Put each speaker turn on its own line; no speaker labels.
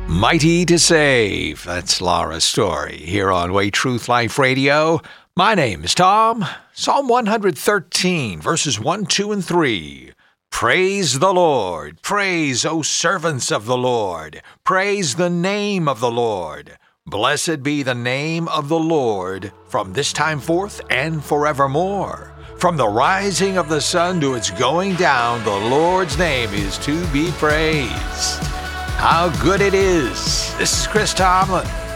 Mighty to Save. That's Laura's story here on Way Truth Life Radio. My name is Tom. Psalm 113, verses 1, 2, and 3. Praise the Lord. Praise, O servants of the Lord. Praise the name of the Lord. Blessed be the name of the Lord from this time forth and forevermore. From the rising of the sun to its going down, the Lord's name is to be praised. How good it is. This is Chris Tomlin.